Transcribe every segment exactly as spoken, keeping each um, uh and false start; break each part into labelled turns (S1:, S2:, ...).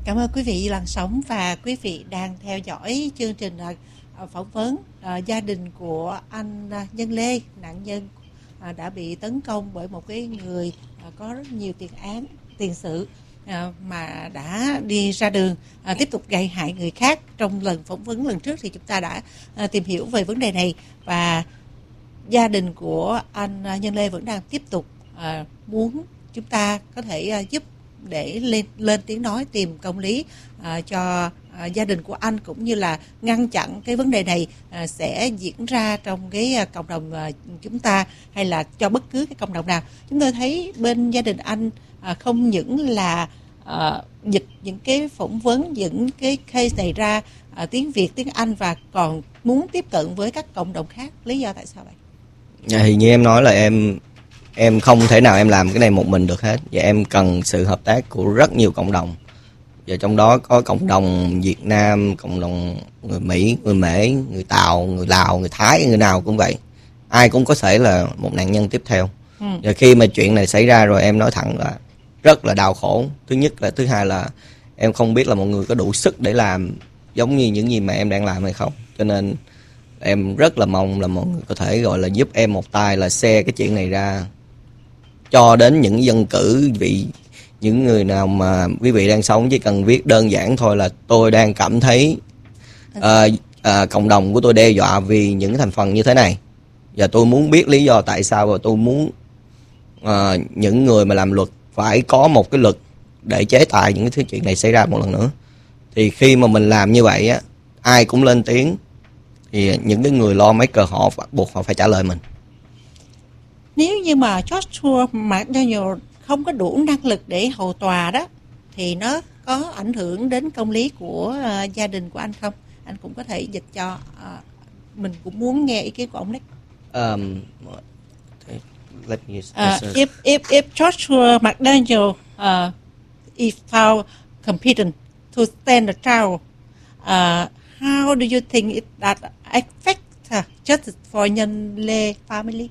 S1: Cảm ơn quý vị làn sóng và quý vị đang theo dõi chương trình uh, phỏng vấn uh, gia đình của anh uh, Nhân Lê, nạn nhân uh, đã bị tấn công bởi một cái người uh, có rất nhiều tiền án, tiền sự uh, mà đã đi ra đường uh, tiếp tục gây hại người khác. Trong lần phỏng vấn lần trước thì chúng ta đã uh, tìm hiểu về vấn đề này, và gia đình của anh uh, Nhân Lê vẫn đang tiếp tục uh, muốn chúng ta có thể uh, giúp để lên lên tiếng nói, tìm công lý uh, cho uh, gia đình của anh, cũng như là ngăn chặn cái vấn đề này uh, sẽ diễn ra trong cái uh, cộng đồng uh, chúng ta, hay là cho bất cứ cái cộng đồng nào. Chúng tôi thấy bên gia đình anh uh, không những là uh, dịch những cái phỏng vấn, những cái case này ra uh, tiếng Việt, tiếng Anh, và còn muốn tiếp cận với các cộng đồng khác. Lý do tại sao vậy?
S2: Dạ, thì như em nói là em em không thể nào em làm cái này một mình được hết, và em cần sự hợp tác của rất nhiều cộng đồng, và trong đó có cộng đồng Việt Nam, cộng đồng người Mỹ, người Mễ, người Tàu, người Lào, người Thái, người nào cũng vậy. Ai cũng có thể là một nạn nhân tiếp theo. ừ. Và khi mà chuyện này xảy ra rồi, em nói thẳng là rất là đau khổ. Thứ nhất là, thứ hai là em không biết là mọi người có đủ sức để làm giống như những gì mà em đang làm hay không. Cho nên em rất là mong là mọi người có thể gọi là giúp em một tay, là share cái chuyện này ra cho đến những dân cử vị, những người nào mà quý vị đang sống, chỉ cần viết đơn giản thôi là tôi đang cảm thấy uh, uh, cộng đồng của tôi đe dọa vì những thành phần như thế này, và tôi muốn biết lý do tại sao, và tôi muốn uh, những người mà làm luật phải có một cái luật để chế tài những cái chuyện này xảy ra một lần nữa. Thì khi mà mình làm như vậy á, ai cũng lên tiếng, thì những cái người lawmaker họ buộc họ phải trả lời mình.
S1: Nếu như mà Joshua McDaniel không có đủ năng lực để hầu tòa đó, thì nó có ảnh hưởng đến công lý của uh, gia đình của anh không? Anh cũng có thể dịch cho, uh, mình cũng muốn nghe ý kiến của ông Nick.
S2: Um, let me use
S1: uh, if if if Joshua McDaniel uh, is found competent to stand the trial, uh, how do you think it that affect uh, justice for Nhân Lê family?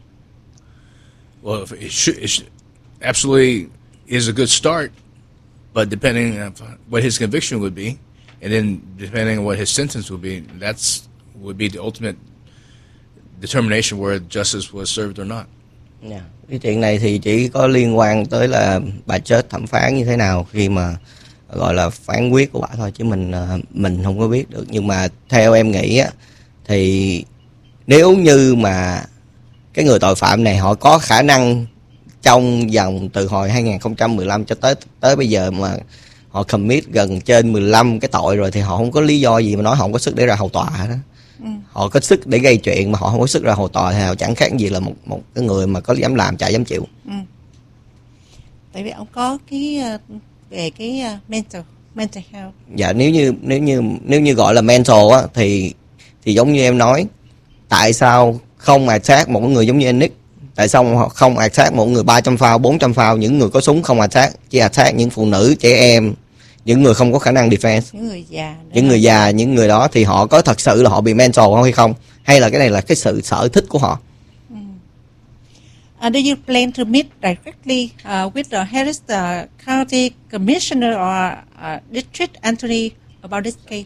S3: Well, it, should, it should, absolutely is a good start, but depending on what his conviction would be, and then depending on what his sentence would be, that's would be the ultimate determination whether justice was served or not.
S2: Yeah. Cái chuyện này thì chỉ có liên quan tới là bà chết thẩm phán như thế nào khi mà gọi là phán quyết của bà thôi, chứ mình mình không có biết được. Nhưng mà theo em nghĩ á, thì nếu như mà cái người tội phạm này họ có khả năng trong vòng từ hồi hai không một lăm cho tới tới bây giờ mà họ commit gần trên mười lăm cái tội rồi, thì họ không có lý do gì mà nói họ không có sức để ra hầu tòa đó. Ừ. Họ có sức để gây chuyện mà họ không có sức ra hầu tòa, thì họ chẳng khác gì là một một cái người mà có dám làm chả dám chịu.
S1: Ừ. Tại vì ông có cái về cái mental mental health.
S2: Dạ, nếu như nếu như nếu như gọi là mental á, thì thì giống như em nói, tại sao không attack một người giống như anh Nick? Tại sao không attack một người ba trăm phao, bốn trăm phao? Những người có súng không attack, chỉ attack những phụ nữ, trẻ em, những người không có khả năng defense,
S1: những người già,
S2: những người già, những người đó thì họ có thật sự là họ bị mental không hay không? Hay là cái này là cái sự sở thích của họ?
S1: Mm. Uh, do you plan to meet directly uh, with the Harris uh, County Commissioner or uh, District Attorney about this case?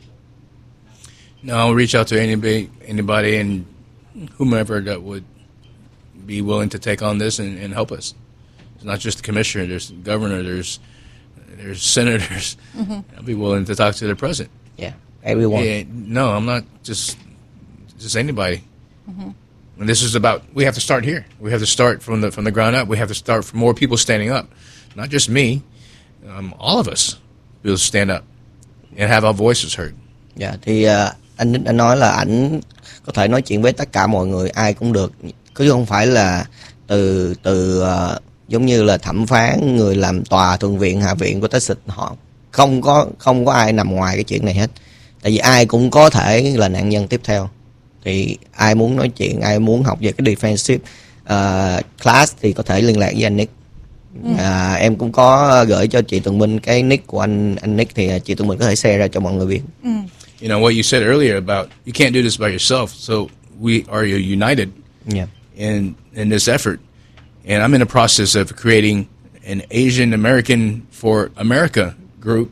S3: No, I'll reach out to anybody, anybody and whomever that would be willing to take on this and, and help us. It's not just the commissioner, there's the governor, there's there's senators. Mm-hmm. I'll be willing to talk to the president.
S2: Yeah, everyone.
S3: Yeah, no, I'm not just just anybody. Mm-hmm. And this is about, we have to start here. We have to start from the from the ground up. We have to start from more people standing up. Not just me, um, all of us will stand up and have our voices heard.
S2: Dạ, yeah, thì uh, anh anh nói là ảnh có thể nói chuyện với tất cả mọi người, ai cũng được, chứ không phải là từ từ uh, giống như là thẩm phán, người làm tòa, thượng viện, hạ viện của Texas, họ không có không có ai nằm ngoài cái chuyện này hết. Tại vì ai cũng có thể là nạn nhân tiếp theo. Thì ai muốn nói chuyện, ai muốn học về cái defensive uh, class thì có thể liên lạc với anh Nick. Ừ. Uh, em cũng có gửi cho chị Tường Minh cái nick của anh anh Nick, thì chị Tường Minh có thể share ra cho mọi người biết.
S1: Ừ.
S3: You know what you said earlier about you can't do this by yourself, so we are united
S2: yeah.
S3: in in this effort. And I'm in the process of creating an Asian American for America group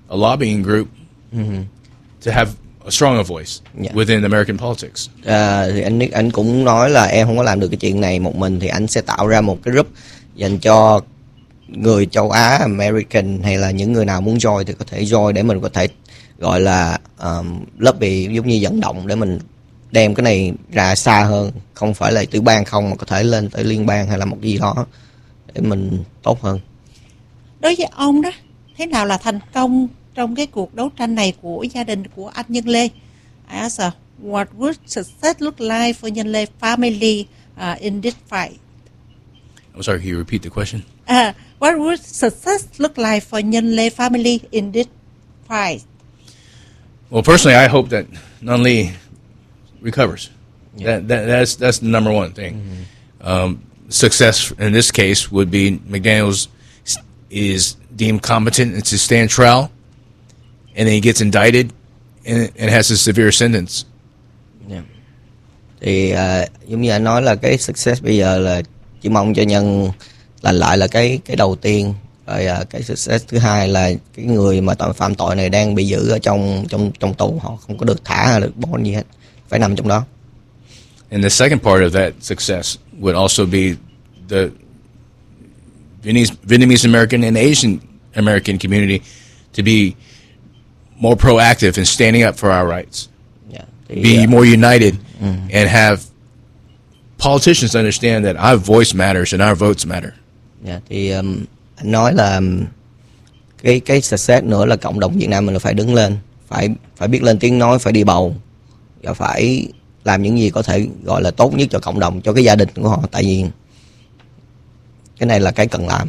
S3: a lobbying group
S2: Mm-hmm.
S3: to have a stronger voice
S2: Yeah.
S3: within American politics.
S2: À, thì anh anh cũng nói là em không có làm được cái chuyện này một mình, thì anh sẽ tạo ra một cái group dành cho người châu Á, American hay là những người nào muốn join thì có thể join, để mình có thể gọi là um, lobby, giống như vận động để mình đem cái này ra xa hơn, không phải là tiểu bang không mà có thể lên tới liên bang hay là một cái gì đó để mình tốt hơn.
S1: Đối với ông đó, thế nào là thành công trong cái cuộc đấu tranh này của gia đình của anh Nhân Lê? I ask, uh, what would success look like for Nhân Lê family uh, in this fight?
S3: I'm sorry, can you repeat the question?
S1: Uh, what would success look like for Nhân Lê family in this fight?
S3: Well, personally, I hope that Nhan Lee recovers.
S2: Yeah.
S3: That, that that's that's the number one thing.
S2: Mm-hmm.
S3: Um, success in this case would be McDaniels is deemed competent to stand trial, and then he gets indicted and, and has a severe sentence.
S2: Yeah. Thì uh, giống như anh nói là cái success bây giờ là chỉ mong cho Nhân lành lại là cái cái đầu tiên, rồi uh, cái success thứ hai là cái người mà tội phạm tội này đang bị giữ ở trong trong trong tù, họ không có được thả hay được bond gì hết, phải nằm trong đó.
S3: And the second part of that success would also be the Vietnamese, Vietnamese American and Asian American community to be more proactive in standing up for our rights.
S2: Yeah. Thì,
S3: Be
S2: uh,
S3: more united and have politicians understand that our voice matters and our votes matter.
S2: yeah, thì um, anh nói là um, cái cái success nữa là cộng đồng Việt Nam mình là phải đứng lên, phải phải biết lên tiếng nói, phải đi bầu và phải làm những gì có thể gọi là tốt nhất cho cộng đồng, cho cái gia đình của họ, tại vì cái này là cái cần làm.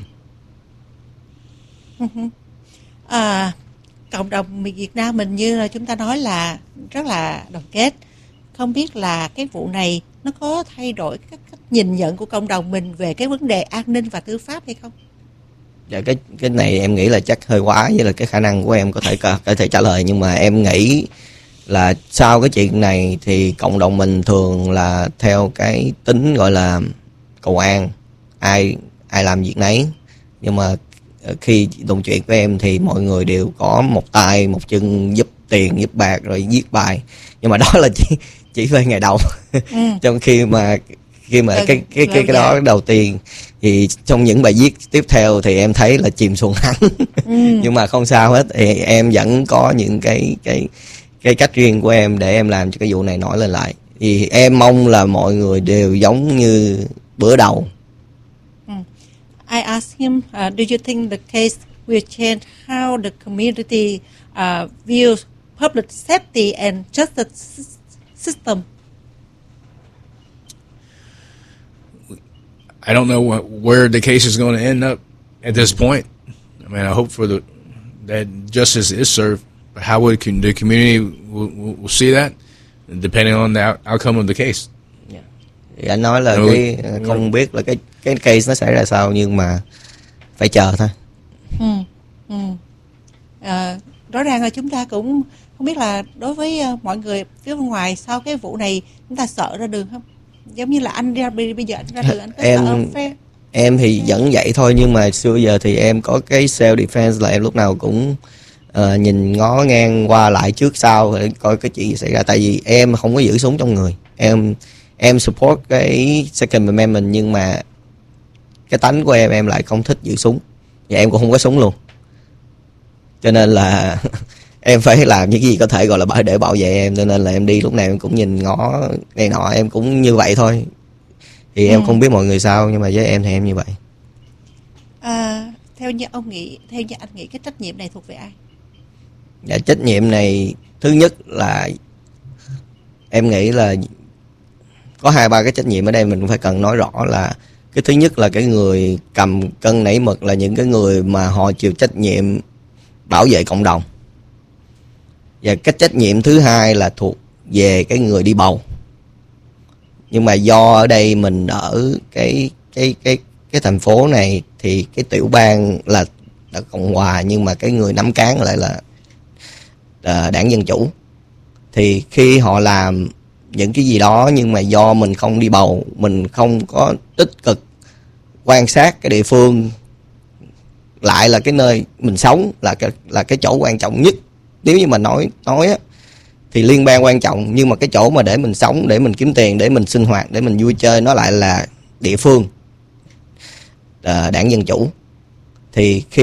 S1: À, cộng đồng Việt Nam mình như là chúng ta nói là rất là đoàn kết. Không biết là cái vụ này nó có thay đổi các cách nhìn nhận của cộng đồng mình về cái vấn đề an ninh và tư pháp hay không?
S2: Dạ, cái cái này em nghĩ là chắc hơi quá với là cái khả năng của em có thể có thể trả lời, nhưng mà em nghĩ là sau cái chuyện này thì cộng đồng mình thường là theo cái tính gọi là cầu an, ai ai làm việc nấy, nhưng mà khi đồng chuyện với em thì mọi người đều có một tay một chân giúp tiền giúp bạc rồi viết bài, nhưng mà đó là chỉ chỉ về ngày đầu.
S1: Ừ.
S2: Trong khi mà khi mà
S1: Lần-
S2: cái cái cái cái đó
S1: lần
S2: đầu tiên thì trong những bài viết tiếp theo thì em thấy là chìm xuồng hẳn.
S1: Ừ.
S2: Nhưng mà không sao hết, thì em vẫn có những cái cái cái cách riêng của em để em làm cho cái vụ này nổi lên lại. Thì em mong là mọi người đều giống như bữa đầu.
S1: I asked him, uh, do you think the case will change how the community uh, views public safety and justice sys- system?
S3: I don't know what, where the case is going to end up at this point. I mean, I hope for the that justice is served. But how would con- the community will, will, will see that, depending on the out- outcome of the case.
S2: Thì anh nói là
S3: Ừ.
S2: cái không biết là cái cái case nó xảy ra sao, nhưng mà phải chờ thôi.
S1: Ừ. Ừ. Ờ, rõ ràng là chúng ta cũng không biết là đối với uh, mọi người phía bên ngoài sau cái vụ này chúng ta sợ ra đường không? Giống như là anh ra bây bây giờ anh ra đường anh có
S2: Em-
S1: sợ phê?
S2: Em thì vẫn vậy thôi, nhưng mà xưa giờ thì em có cái self defense là em lúc nào cũng ờ, nhìn ngó ngang qua lại trước sau để coi cái chuyện gì xảy ra. Tại vì em không có giữ súng trong người. Em em support cái Second Amendment, nhưng mà cái tánh của em em lại không thích giữ súng, và em cũng không có súng luôn. Cho nên là em phải làm những gì có thể gọi là bảo- để bảo vệ em, cho nên là em đi lúc nào em cũng nhìn ngó này nọ, em cũng như vậy thôi. Thì em
S1: Ừ.
S2: không biết mọi người sao, nhưng mà với em thì em như vậy.
S1: À, theo như ông nghĩ, theo như anh nghĩ cái trách nhiệm này thuộc về ai?
S2: Dạ, trách nhiệm này thứ nhất là em nghĩ là có hai ba cái trách nhiệm ở đây mình cũng phải cần nói rõ. Là cái thứ nhất là cái người cầm cân nảy mực là những cái người mà họ chịu trách nhiệm bảo vệ cộng đồng. Và cái trách nhiệm thứ hai là thuộc về cái người đi bầu. Nhưng mà do ở đây mình ở cái cái cái cái thành phố này thì cái tiểu bang là, là Cộng hòa, nhưng mà cái người nắm cán lại là, là Đảng Dân Chủ. Thì khi họ làm những cái gì đó, nhưng mà do mình không đi bầu, mình không có tích cực quan sát cái địa phương lại là cái nơi mình sống là cái là cái chỗ quan trọng nhất. Nếu như mà nói nói á, thì liên bang quan trọng, nhưng mà cái chỗ mà để mình sống, để mình kiếm tiền, để mình sinh hoạt, để mình vui chơi, nó lại là địa phương, à, đảng Dân Chủ. Thì khi